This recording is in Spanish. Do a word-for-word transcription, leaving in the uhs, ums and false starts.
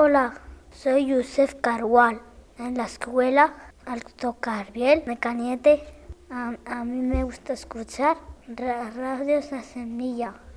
Hola, soy Yusef Carwal. En la escuela, al tocar bien, me caliente. A, a mí me gusta escuchar ra- Radio La Semilla.